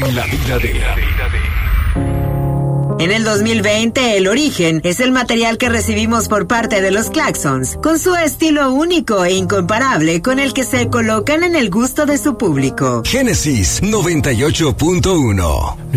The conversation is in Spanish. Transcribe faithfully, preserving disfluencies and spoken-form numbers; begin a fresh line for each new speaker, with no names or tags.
en la vida de...
En el dos mil veinte, el Origen es el material que recibimos por parte de los Klaxons, con su estilo único e incomparable con el que se colocan en el gusto de su público.
Génesis noventa y ocho punto uno.